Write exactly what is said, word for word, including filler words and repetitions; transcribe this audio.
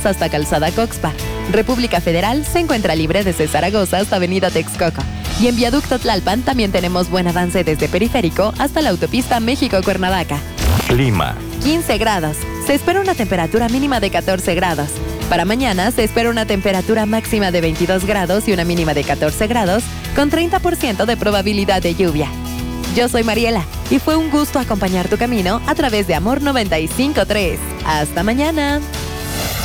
Morelos hasta Calzada Coxpa. República Federal se encuentra libre desde Zaragoza hasta Avenida Texcoco. Y en Viaducto Tlalpan también tenemos buen avance desde Periférico hasta la autopista México-Cuernavaca. Clima. quince grados. Se espera una temperatura mínima de catorce grados. Para mañana se espera una temperatura máxima de veintidós grados y una mínima de catorce grados, con treinta por ciento de probabilidad de lluvia. Yo soy Mariela y fue un gusto acompañar tu camino a través de Amor noventa y cinco punto tres. Hasta mañana.